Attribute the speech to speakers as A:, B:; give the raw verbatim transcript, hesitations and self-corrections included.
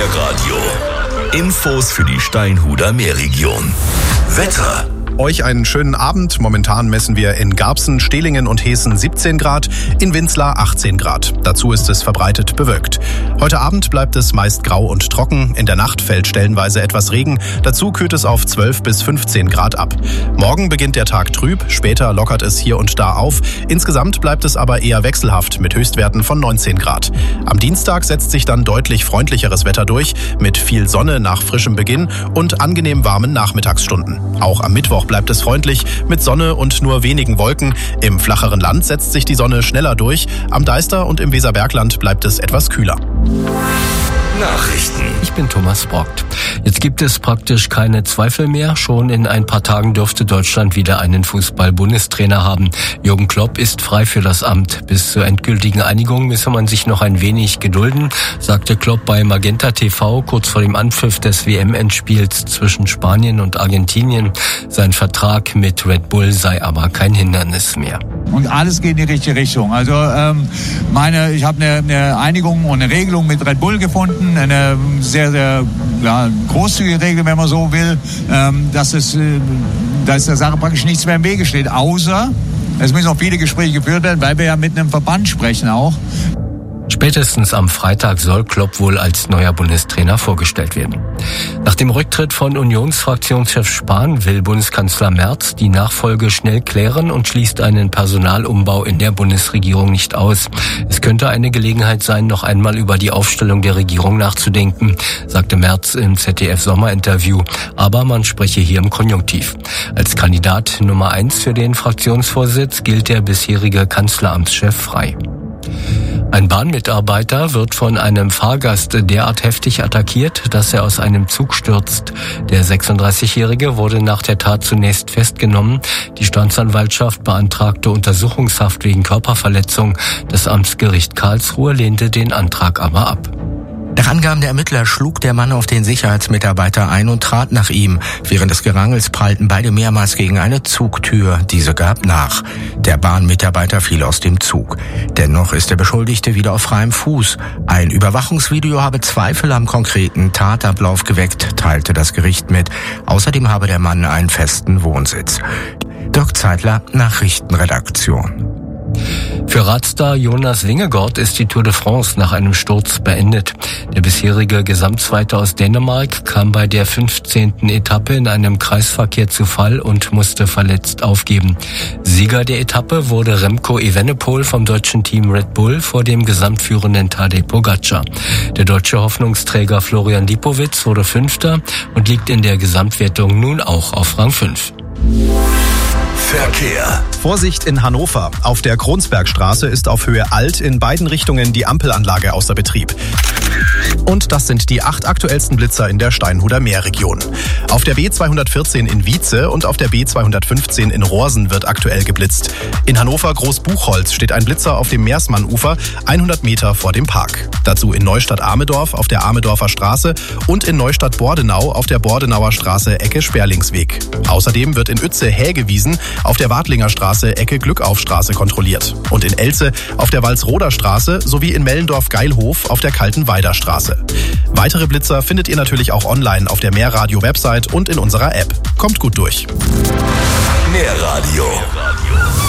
A: Meerradio. Infos für die Steinhuder Meerregion. Wetter.
B: Euch einen schönen Abend. Momentan messen wir in Garbsen, Stehlingen und Heeßen siebzehn Grad, in Winzlar achtzehn Grad. Dazu ist es verbreitet bewölkt. Heute Abend bleibt es meist grau und trocken. In der Nacht fällt stellenweise etwas Regen. Dazu kühlt es auf zwölf bis fünfzehn Grad ab. Morgen beginnt der Tag trüb, später lockert es hier und da auf. Insgesamt bleibt es aber eher wechselhaft mit Höchstwerten von neunzehn Grad. Am Dienstag setzt sich dann deutlich freundlicheres Wetter durch, mit viel Sonne nach frischem Beginn und angenehm warmen Nachmittagsstunden. Auch am Mittwoch bleibt es freundlich mit Sonne und nur wenigen Wolken. Im flacheren Land setzt sich die Sonne schneller durch. Am Deister und im Weserbergland bleibt es etwas kühler.
A: Nachrichten.
C: Ich bin Thomas Brockt. Jetzt gibt es praktisch keine Zweifel mehr. Schon in ein paar Tagen dürfte Deutschland wieder einen Fußball-Bundestrainer haben. Jürgen Klopp ist frei für das Amt. Bis zur endgültigen Einigung müsse man sich noch ein wenig gedulden, sagte Klopp bei Magenta T V kurz vor dem Anpfiff des W M-Endspiels zwischen Spanien und Argentinien. Sein Vertrag mit Red Bull sei aber kein Hindernis mehr.
D: Und alles geht in die richtige Richtung. Also ähm, meine, ich habe eine, eine Einigung und eine Regelung mit Red Bull gefunden. Eine sehr, sehr ja, großzügige Regel, wenn man so will, ähm, dass es, äh, dass der Sache praktisch nichts mehr im Wege steht, außer es müssen auch viele Gespräche geführt werden, weil wir ja mit einem Verband sprechen auch.
C: Spätestens am Freitag soll Klopp wohl als neuer Bundestrainer vorgestellt werden. Nach dem Rücktritt von Unionsfraktionschef Spahn will Bundeskanzler Merz die Nachfolge schnell klären und schließt einen Personalumbau in der Bundesregierung nicht aus. Es könnte eine Gelegenheit sein, noch einmal über die Aufstellung der Regierung nachzudenken, sagte Merz im Z D F-Sommerinterview. Aber man spreche hier im Konjunktiv. Als Kandidat Nummer eins für den Fraktionsvorsitz gilt der bisherige Kanzleramtschef frei. Ein Bahnmitarbeiter wird von einem Fahrgast derart heftig attackiert, dass er aus einem Zug stürzt. Der sechsunddreißigjährige wurde nach der Tat zunächst festgenommen. Die Staatsanwaltschaft beantragte Untersuchungshaft wegen Körperverletzung. Das Amtsgericht Karlsruhe lehnte den Antrag aber ab.
E: Nach Angaben der Ermittler schlug der Mann auf den Sicherheitsmitarbeiter ein und trat nach ihm. Während des Gerangels prallten beide mehrmals gegen eine Zugtür. Diese gab nach. Der Bahnmitarbeiter fiel aus dem Zug. Dennoch ist der Beschuldigte wieder auf freiem Fuß. Ein Überwachungsvideo habe Zweifel am konkreten Tatablauf geweckt, teilte das Gericht mit. Außerdem habe der Mann einen festen Wohnsitz. Dirk Zeitler, Nachrichtenredaktion.
C: Für Radstar Jonas Vingegaard ist die Tour de France nach einem Sturz beendet. Der bisherige Gesamtzweite aus Dänemark kam bei der fünfzehnten Etappe in einem Kreisverkehr zu Fall und musste verletzt aufgeben. Sieger der Etappe wurde Remco Evenepoel vom deutschen Team Red Bull vor dem gesamtführenden Tadej Pogačar. Der deutsche Hoffnungsträger Florian Lipowitz wurde Fünfter und liegt in der Gesamtwertung nun auch auf Rang fünf.
A: Verkehr.
B: Vorsicht in Hannover. Auf der Kronsbergstraße ist auf Höhe Alt in beiden Richtungen die Ampelanlage außer Betrieb. Und das sind die acht aktuellsten Blitzer in der Steinhuder Meerregion. Auf der B zweihundertvierzehn in Wietze und auf der B zweihundertfünfzehn in Rohrsen wird aktuell geblitzt. In Hannover Großbuchholz steht ein Blitzer auf dem Meersmann-Ufer, hundert Meter vor dem Park. Dazu in Neustadt-Amedorf auf der Amedorfer Straße und in Neustadt-Bordenau auf der Bordenauer Straße Ecke Sperlingsweg. Außerdem wird in Uetze Hägewiesen auf der Wadlinger Straße Ecke Glückaufstraße kontrolliert. Und in Elze auf der Walsroder Straße sowie in Mellendorf-Geilhof auf der Kaltenweider Straße. Weitere Blitzer findet ihr natürlich auch online auf der Meerradio-Website und in unserer App. Kommt gut durch.
A: Meerradio.